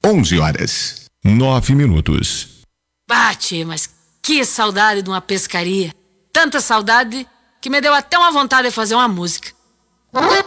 11h09. Bate, mas que saudade de uma pescaria. Tanta saudade que me deu até uma vontade de fazer uma música.